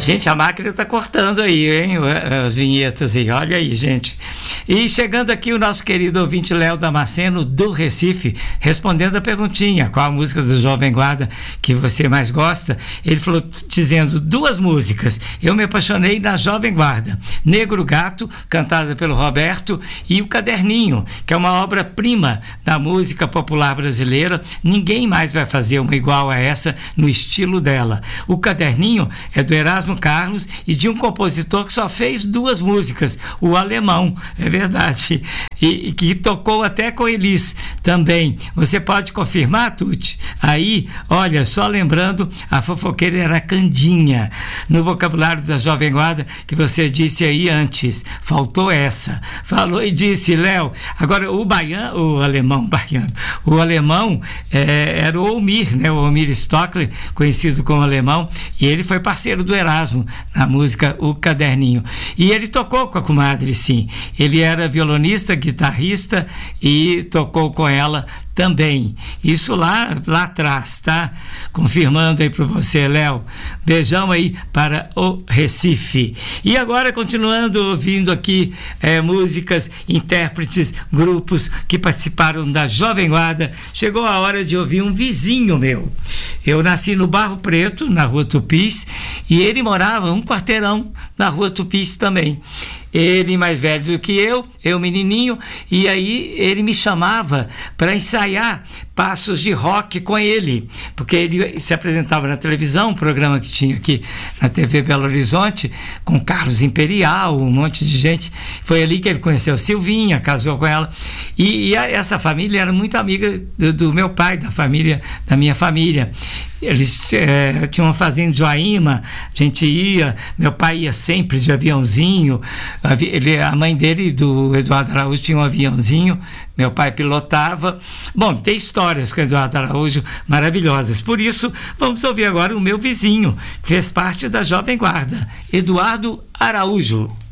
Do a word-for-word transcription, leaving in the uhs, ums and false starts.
Gente, a máquina está cortando aí, hein? As vinhetas aí, olha aí, gente. E chegando aqui o nosso querido ouvinte Léo Damasceno, do Recife, respondendo a perguntinha, qual a música do Jovem Guarda que você mais gosta? Ele falou, dizendo duas músicas. Eu me apaixonei na Jovem Guarda, Negro Gato, cantada pelo Roberto, e O Caderninho, que é uma obra-prima da música popular brasileira. Ninguém mais vai fazer uma igual a essa no estilo dela. O Caderninho é do Erasmo Carlos e de um compositor que só fez duas músicas, o Alemão, é verdade, e, e que tocou até com Elis também. Você pode confirmar, Tuti? Aí, olha, só lembrando, a fofoqueira era Candinha, no vocabulário da Jovem Guarda que você disse aí antes, faltou essa, falou e disse, Léo. Agora o baiano, o alemão, baiano, o alemão é, era o Almir, né, o Almir Stockler, conhecido como Alemão, e ele foi parceiro do Erasmo na música O Caderninho, e ele tocou com a comadre, sim, ele era violonista, guitarrista e tocou com ela também, isso lá, lá atrás, tá? Confirmando aí para você, Léo. Beijão aí para o Recife. E agora, continuando ouvindo aqui é, músicas, intérpretes, grupos que participaram da Jovem Guarda, chegou a hora de ouvir um vizinho meu. Eu nasci no Barro Preto, na Rua Tupis, e ele morava um quarteirão na Rua Tupis também. Ele mais velho do que eu, eu menininho, e aí ele me chamava para ensaiar passos de rock com ele, porque ele se apresentava na televisão, um programa que tinha aqui na T V Belo Horizonte, com Carlos Imperial, um monte de gente. Foi ali que ele conheceu Silvinha, casou com ela, e, e a, essa família era muito amiga do, do meu pai, da família, da minha família. Eles é, tinham uma fazenda em Joaíma, a gente ia, meu pai ia sempre de aviãozinho, ele, a mãe dele, do Eduardo Araújo, tinha um aviãozinho, meu pai pilotava. Bom, tem histórias com o Eduardo Araújo maravilhosas, por isso vamos ouvir agora o meu vizinho, que fez parte da Jovem Guarda, Eduardo Araújo.